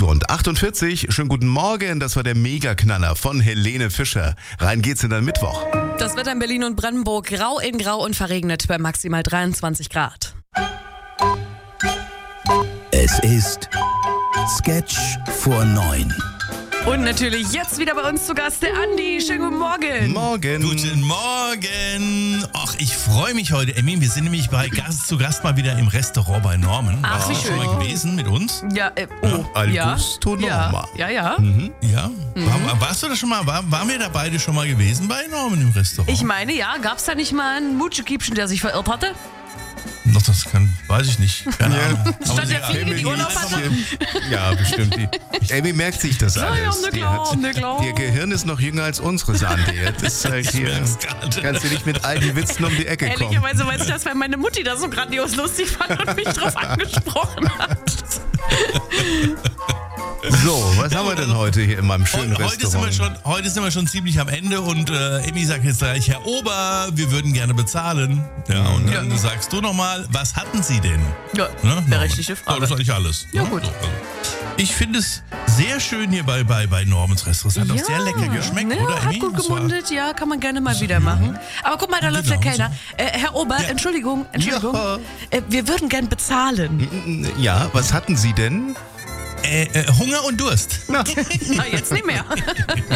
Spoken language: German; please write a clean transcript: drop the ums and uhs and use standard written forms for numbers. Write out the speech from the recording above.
8:48, schönen guten Morgen, das war der Megaknaller von Helene Fischer. Rein geht's in den Mittwoch. Das Wetter in Berlin und Brandenburg grau in grau und verregnet bei maximal 23 Grad. Es ist Sketch vor 9. Und natürlich jetzt wieder bei uns zu Gast der Andi. Schönen guten Morgen. Morgen. Guten Morgen. Ach, ich freue mich heute, Emmy. Wir sind nämlich zu Gast mal wieder im Restaurant bei Norman. Ach, wie Warst du schön. schon mal gewesen mit uns? Ja, Al ja. Gusto Norma. Ja. Ja? Warst du da schon mal? Waren wir da beide schon mal gewesen bei Norman im Restaurant? Ich meine, ja, gab's da nicht mal einen Mutschekiebchen, der sich verirrt hatte? Doch, weiß ich nicht. Keine Ahnung. Aber Stand der sie- Fliege, die Urlaub hatte? Ja, bestimmt. Amy merkt sich das Ja, alles. na klar. Ihr Gehirn ist noch jünger als unseres, Andi. Das ist halt hier. merk's gerade. Kannst du nicht mit alten Witzen um die Ecke kommen. Ehrlicherweise weiß ich das, weil meine Mutti das so grandios lustig fand und mich drauf angesprochen hat. So, was haben wir denn heute hier in meinem schönen Heute Restaurant? sind wir schon ziemlich am Ende und Emmy sagt jetzt gleich, Herr Ober, wir würden gerne bezahlen. Ja, und dann sagst du nochmal, was hatten Sie denn? Ja, Ne? berechtigte Ja, Frage. das ist eigentlich alles. Ja, Ne? gut. So, also. Ich finde es sehr schön hier bei Normans Restaurant. Es hat auch sehr lecker geschmeckt, ne, oder hat Emmy? gut Das war- gemundet, ja, kann man gerne mal wieder machen. Aber guck mal, da läuft der Genau, Kellner. Herr Ober, Entschuldigung. Ja. Wir würden gern bezahlen. Ja, was hatten Sie denn? Hunger und Durst. Na, Na, jetzt nicht mehr.